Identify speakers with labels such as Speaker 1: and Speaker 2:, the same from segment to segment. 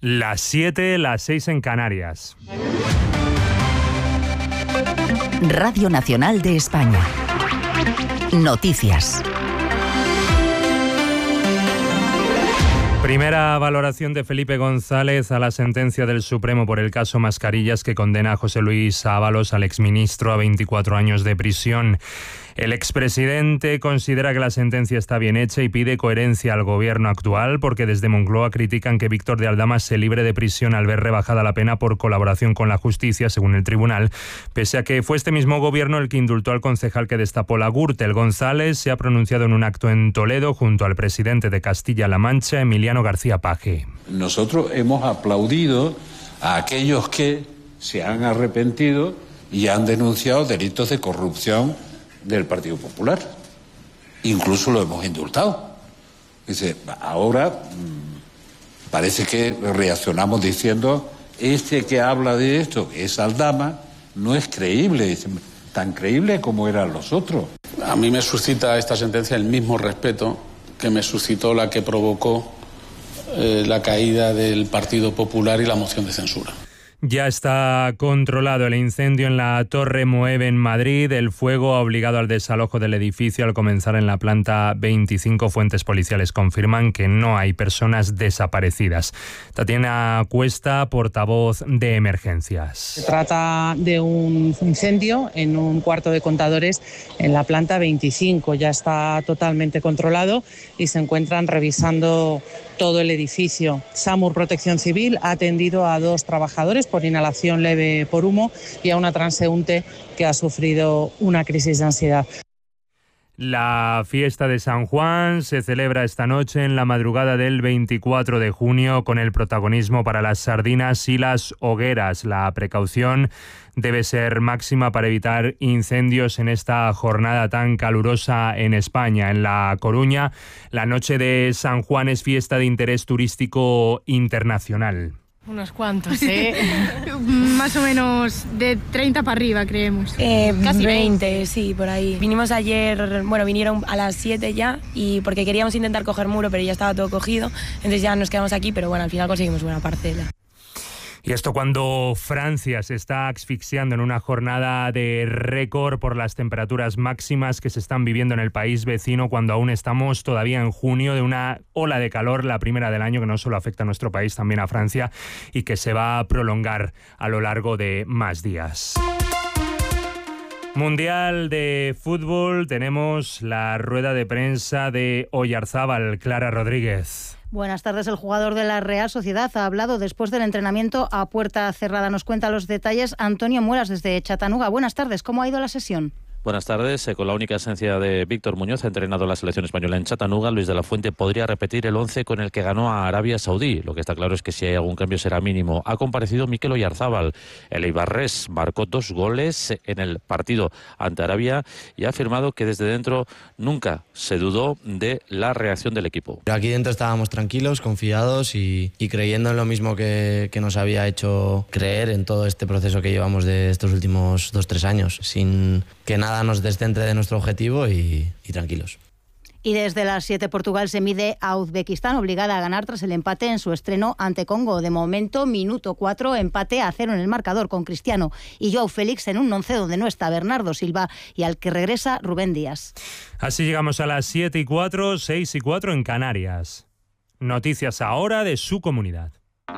Speaker 1: Las 7, las 6 en Canarias.
Speaker 2: Radio Nacional de España. Noticias.
Speaker 1: Primera valoración de Felipe González a la sentencia del Supremo por el caso Mascarillas, que condena a José Luis Ábalos, al exministro, a 24 años de prisión. El expresidente considera que la sentencia está bien hecha y pide coherencia al gobierno actual, porque desde Moncloa critican que Víctor de Aldama se libre de prisión al ver rebajada la pena por colaboración con la justicia, según el tribunal, pese a que fue este mismo gobierno el que indultó al concejal que destapó la Gürtel. González se ha pronunciado en un acto en Toledo junto al presidente de Castilla-La Mancha, Emiliano García Paje.
Speaker 3: Nosotros hemos aplaudido a aquellos que se han arrepentido y han denunciado delitos de corrupción del Partido Popular. Incluso lo hemos indultado. Dice, ahora parece que reaccionamos diciendo, este que habla de esto, que es Aldama, no es creíble. Dice, tan creíble como eran los otros.
Speaker 4: A mí me suscita esta sentencia el mismo respeto que me suscitó la que provocó la caída del Partido Popular y la moción de censura.
Speaker 1: Ya está controlado el incendio en la Torre Moeve en Madrid. El fuego ha obligado al desalojo del edificio al comenzar en la planta 25. Fuentes policiales confirman que no hay personas desaparecidas. Tatiana Cuesta, portavoz de Emergencias.
Speaker 5: Se trata de un incendio en un cuarto de contadores en la planta 25. Ya está totalmente controlado y se encuentran revisando todo el edificio. SAMUR Protección Civil ha atendido a 2 trabajadores por inhalación leve por humo y a una transeúnte que ha sufrido una crisis de ansiedad.
Speaker 1: La fiesta de San Juan se celebra esta noche en la madrugada del 24 de junio con el protagonismo para las sardinas y las hogueras. La precaución debe ser máxima para evitar incendios en esta jornada tan calurosa en España. En La Coruña, la noche de San Juan es fiesta de interés turístico internacional.
Speaker 6: Unos cuantos, más o menos de 30 para arriba, creemos.
Speaker 7: Casi 20, sí, por ahí. Vinimos ayer, vinieron a las 7 ya, y porque queríamos intentar coger muro, pero ya estaba todo cogido, entonces ya nos quedamos aquí, pero bueno, al final conseguimos buena parcela.
Speaker 1: Y esto cuando Francia se está asfixiando en una jornada de récord por las temperaturas máximas que se están viviendo en el país vecino, cuando aún estamos todavía en junio de una ola de calor, la primera del año, que no solo afecta a nuestro país, también a Francia, y que se va a prolongar a lo largo de más días. Mundial de fútbol, tenemos la rueda de prensa de Oyarzábal. Clara Rodríguez.
Speaker 8: Buenas tardes. El jugador de la Real Sociedad ha hablado después del entrenamiento a puerta cerrada. Nos cuenta los detalles Antonio Muelas desde Chattanooga. Buenas tardes. ¿Cómo ha ido la sesión?
Speaker 9: Buenas tardes. Con la única ausencia de Víctor Muñoz, ha entrenado la selección española en Chattanooga. Luis de la Fuente podría repetir el 11 con el que ganó a Arabia Saudí. Lo que está claro es que si hay algún cambio será mínimo. Ha comparecido Mikel Oyarzábal. El eibarrés marcó 2 goles en el partido ante Arabia y ha afirmado que desde dentro nunca se dudó de la reacción del equipo.
Speaker 10: Aquí dentro estábamos tranquilos, confiados y creyendo en lo mismo que nos había hecho creer en todo este proceso que llevamos de estos últimos 2-3 años, sin que nada nos descentre de nuestro objetivo y tranquilos.
Speaker 8: Y desde las 7 Portugal se mide a Uzbekistán, obligada a ganar tras el empate en su estreno ante Congo. De momento, minuto 4, empate a 0 en el marcador, con Cristiano y Joao Félix en un 11 donde no está Bernardo Silva y al que regresa Rubén Díaz.
Speaker 1: Así llegamos a las 7:04, 6:04 en Canarias. Noticias ahora de su comunidad.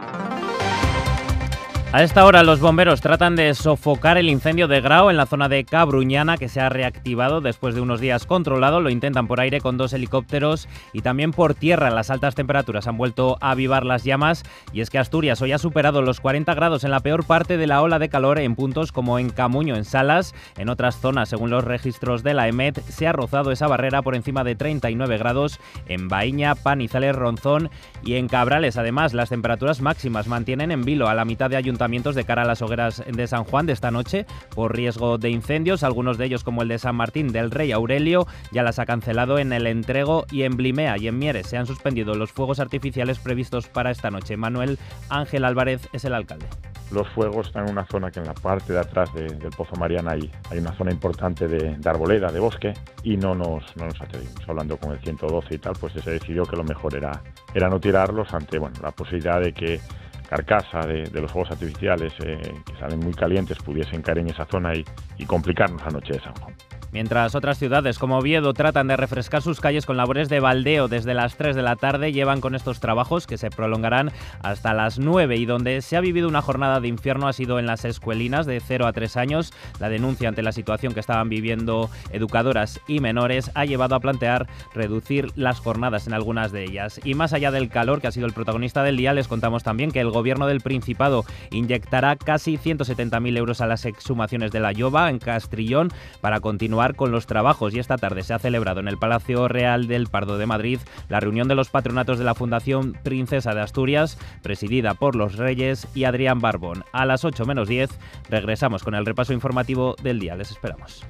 Speaker 11: A esta hora los bomberos tratan de sofocar el incendio de Grao en la zona de Cabruñana, que se ha reactivado después de unos días controlado. Lo intentan por aire con 2 helicópteros y también por tierra. Las altas temperaturas han vuelto a avivar las llamas, y es que Asturias hoy ha superado los 40 grados en la peor parte de la ola de calor en puntos como en Camuño, en Salas. En otras zonas, según los registros de la EMET, se ha rozado esa barrera por encima de 39 grados en Baíña, Panizales, Ronzón y en Cabrales. Además, las temperaturas máximas mantienen en vilo a la mitad de ayuntamientos de cara a las hogueras de San Juan de esta noche por riesgo de incendios. Algunos de ellos, como el de San Martín del Rey Aurelio, ya las ha cancelado en El Entrego, y en Blimea y en Mieres se han suspendido los fuegos artificiales previstos para esta noche. Manuel Ángel Álvarez es el alcalde.
Speaker 12: Los fuegos están en una zona que en la parte de atrás del Pozo Mariana hay una zona importante de arboleda, de bosque, y no nos atrevimos. Hablando con el 112 y tal, pues se decidió que lo mejor era no tirarlos ante la posibilidad de que carcasa de los fuegos artificiales que salen muy calientes pudiesen caer en esa zona y complicarnos la noche de San Juan.
Speaker 11: Mientras otras ciudades como Oviedo tratan de refrescar sus calles con labores de baldeo desde las 3 de la tarde, llevan con estos trabajos que se prolongarán hasta las 9 y donde se ha vivido una jornada de infierno ha sido en las escuelinas de 0 a 3 años. La denuncia ante la situación que estaban viviendo educadoras y menores ha llevado a plantear reducir las jornadas en algunas de ellas. Y más allá del calor, que ha sido el protagonista del día, les contamos también que el Gobierno del Principado inyectará casi 170.000 euros a las exhumaciones de la Lloba en Castrillón para continuar con los trabajos, y esta tarde se ha celebrado en el Palacio Real del Pardo de Madrid la reunión de los patronatos de la Fundación Princesa de Asturias, presidida por los Reyes y Adrián Barbón. A las 8 menos 10 regresamos con el repaso informativo del día. Les esperamos.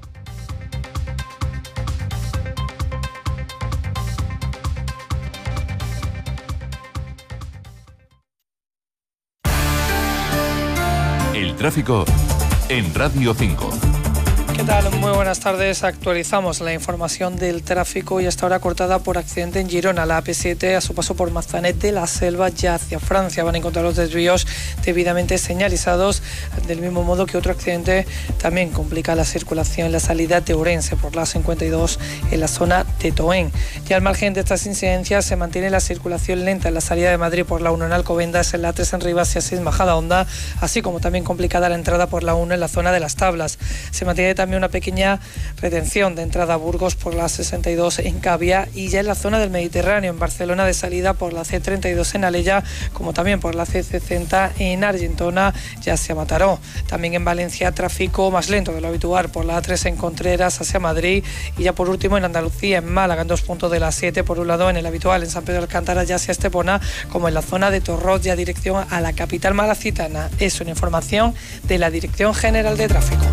Speaker 13: El tráfico en Radio 5.
Speaker 14: ¿Qué tal? Muy buenas tardes. Actualizamos la información del tráfico y hasta ahora cortada por accidente en Girona. La AP7 a su paso por Mazanet de la Selva ya hacia Francia. Van a encontrar los desvíos debidamente señalizados, del mismo modo que otro accidente también complica la circulación en la salida de Ourense por la 52 en la zona de Toen. Y al margen de estas incidencias se mantiene la circulación lenta en la salida de Madrid por la 1 en Alcobendas, en la 3 en Rivas y 6 Majadahonda, así como también complicada la entrada por la 1 en la zona de Las Tablas. Se mantiene también una pequeña retención de entrada a Burgos por la 62 en Cavia y ya en la zona del Mediterráneo, en Barcelona, de salida por la C32 en Alella, como también por la C60 en Argentona y hacia Mataró. También en Valencia, tráfico más lento de lo habitual por la A3 en Contreras hacia Madrid y ya por último en Andalucía, en Málaga, en 2 puntos de la 7, por un lado en el habitual en San Pedro de Alcántara ya hacia Estepona, como en la zona de Torroz, ya dirección a la capital malacitana. Es una información de la Dirección General de Tráfico.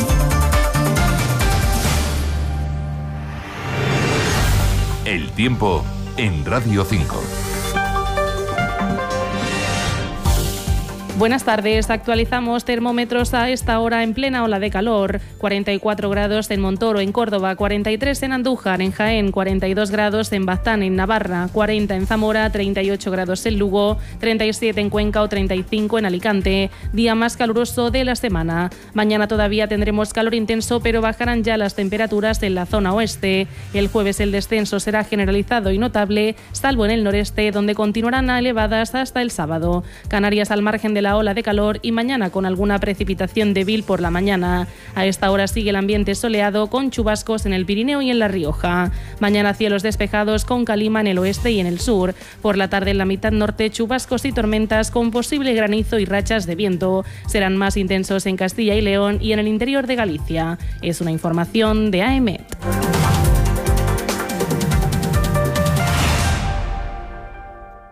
Speaker 13: El tiempo en Radio 5.
Speaker 15: Buenas tardes, actualizamos termómetros a esta hora en plena ola de calor. 44 grados en Montoro, en Córdoba, 43 en Andújar, en Jaén, 42 grados en Baztán, en Navarra, 40 en Zamora, 38 grados en Lugo, 37 en Cuenca o 35 en Alicante. Día más caluroso de la semana. Mañana todavía tendremos calor intenso, pero bajarán ya las temperaturas en la zona oeste. El jueves el descenso será generalizado y notable, salvo en el noreste, donde continuarán elevadas hasta el sábado. Canarias al margen de la ola de calor y mañana con alguna precipitación débil por la mañana. A esta hora sigue el ambiente soleado con chubascos en el Pirineo y en La Rioja. Mañana cielos despejados con calima en el oeste y en el sur. Por la tarde en la mitad norte chubascos y tormentas con posible granizo y rachas de viento. Serán más intensos en Castilla y León y en el interior de Galicia. Es una información de AEMET.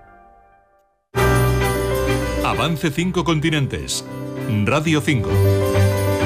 Speaker 13: Avance 5 continentes. Radio 5.